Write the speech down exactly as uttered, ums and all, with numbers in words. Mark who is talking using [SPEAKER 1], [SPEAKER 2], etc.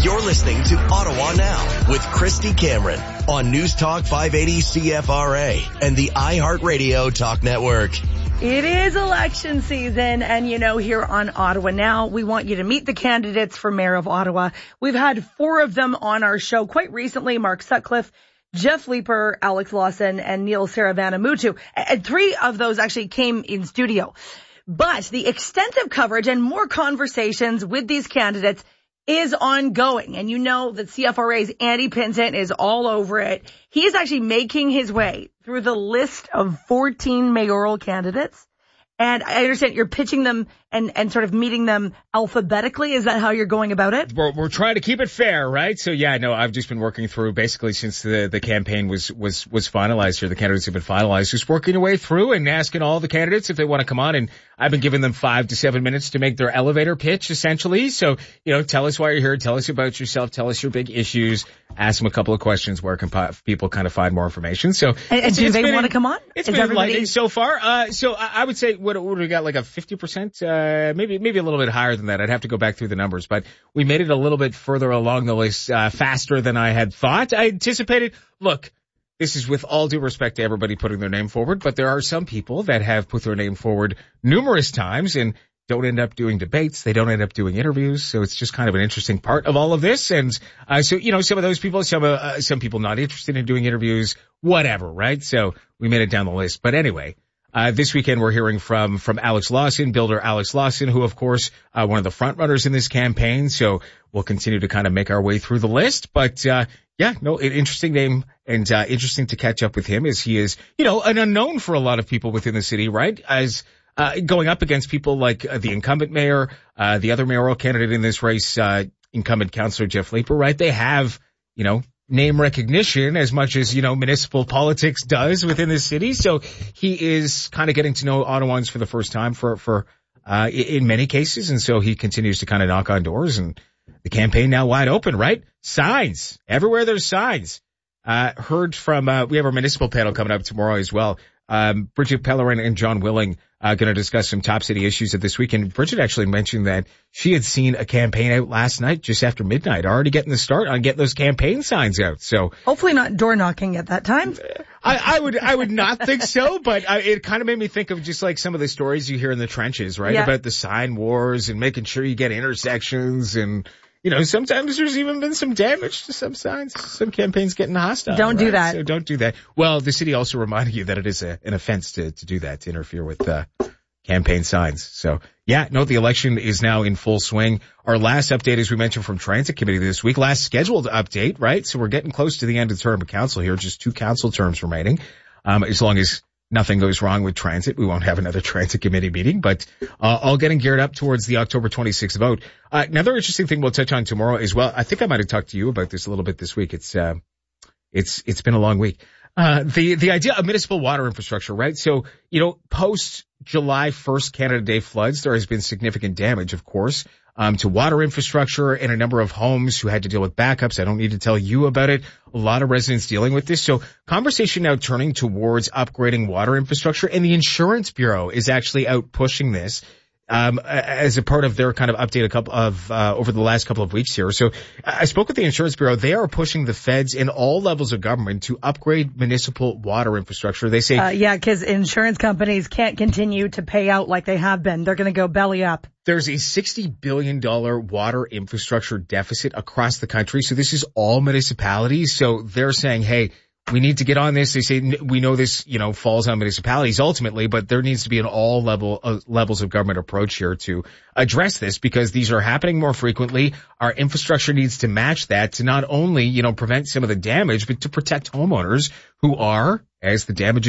[SPEAKER 1] You're listening to Ottawa Now with Christy Cameron on News Talk five eighty C F R A and the iHeartRadio Talk Network.
[SPEAKER 2] It is election season, and you know, here on Ottawa Now, we want you to meet the candidates for Mayor of Ottawa. We've had four of them on our show quite recently: Mark Sutcliffe, Jeff Leeper, Alex Lawson, and Neil Saravanamutu. And three of those actually came in studio. But the extent of coverage and more conversations with these candidates is ongoing. And you know that C F R A's Andy Pinton is all over it. He is actually making his way through the list of fourteen mayoral candidates. And I understand you're pitching them and, and sort of meeting them alphabetically. Is that how you're going about it?
[SPEAKER 3] We're, we're trying to keep it fair, right? So yeah, no, I've just been working through basically since the, the campaign was, was, was finalized here. The candidates have been finalized, just working their way through and asking all the candidates if they want to come on. And I've been giving them five to seven minutes to make their elevator pitch, essentially. So, you know, tell us why you're here. Tell us about yourself. Tell us your big issues. Ask them a couple of questions where can people kind of find more information. So,
[SPEAKER 2] and, and do they want to come on?
[SPEAKER 3] It's
[SPEAKER 2] Is
[SPEAKER 3] been
[SPEAKER 2] everybody...
[SPEAKER 3] enlightening so far. Uh, so I, I would say what, what do we got? Like a fifty percent, uh, maybe, maybe a little bit higher than that. I'd have to go back through the numbers, but we made it a little bit further along the list, uh, faster than I had thought. I anticipated. Look, this is with all due respect to everybody putting their name forward, but there are some people that have put their name forward numerous times and don't end up doing debates. They don't end up doing interviews. So it's just kind of an interesting part of all of this. And, uh, so, you know, some of those people, some, uh, some people not interested in doing interviews, whatever, right? So we made it down the list. But anyway, uh, this weekend we're hearing from, from Alex Lawson, builder Alex Lawson, who of course, uh, one of the front runners in this campaign. So we'll continue to kind of make our way through the list. But, uh, yeah, no, an interesting name and, uh, interesting to catch up with him as he is, you know, an unknown for a lot of people within the city, right? As, Uh, going up against people like uh, the incumbent mayor, uh, the other mayoral candidate in this race, uh, incumbent councillor Jeff Leeper, right? They have, you know, name recognition as much as, you know, municipal politics does within the city. So he is kind of getting to know Ottawans for the first time for, for, uh, in many cases. And so he continues to kind of knock on doors, and the campaign now wide open, right? Signs. Everywhere there's signs. Uh, heard from, uh, we have our municipal panel coming up tomorrow as well. Um, Bridget Pellerin and John Willing, uh, going to discuss some top city issues of this weekend. Bridget actually mentioned that she had seen a campaign out last night just after midnight, already getting the start on getting those campaign signs out. So
[SPEAKER 2] hopefully not door knocking at that time.
[SPEAKER 3] I, I would, I would not think so, but uh, it kind of made me think of just like some of the stories you hear in the trenches, right?
[SPEAKER 2] Yeah.
[SPEAKER 3] About the sign wars and making sure you get intersections, and you know, sometimes there's even been some damage to some signs, some campaigns getting hostile.
[SPEAKER 2] Don't
[SPEAKER 3] right?
[SPEAKER 2] do that.
[SPEAKER 3] So don't do that. Well, the city also reminded you that it is a, an offense to, to do that, to interfere with, uh, campaign signs. So yeah, no, the election is now in full swing. Our last update, as we mentioned, from Transit Committee this week, last scheduled update, right? So we're getting close to the end of the term of council here, just two council terms remaining. Um, as long as nothing goes wrong with transit, we won't have another transit committee meeting, but uh, all getting geared up towards the October twenty-sixth vote. Uh, another interesting thing we'll touch on tomorrow as well. I think I might have talked to you about this a little bit this week. It's, uh, it's, it's been a long week. Uh, the, the idea of municipal water infrastructure, right? So, you know, post July first Canada Day floods, there has been significant damage, of course, um, to water infrastructure and a number of homes who had to deal with backups. I don't need to tell you about it. A lot of residents dealing with this. So conversation now turning towards upgrading water infrastructure, and the Insurance Bureau is actually out pushing this, um, as a part of their kind of update a couple of, uh, over the last couple of weeks here. So I spoke with the Insurance Bureau. They are pushing the feds in all levels of government to upgrade municipal water infrastructure. They say,
[SPEAKER 2] uh, yeah, because insurance companies can't continue to pay out like they have been. They're going to go belly up.
[SPEAKER 3] There's a sixty billion dollars water infrastructure deficit across the country. So this is all municipalities. So they're saying, hey, we need to get on this. They say, we know this, you know, falls on municipalities ultimately, but there needs to be an all level, uh, levels of government approach here to address this, because these are happening more frequently. Our infrastructure needs to match that to not only, you know, prevent some of the damage, but to protect homeowners who are, as the damage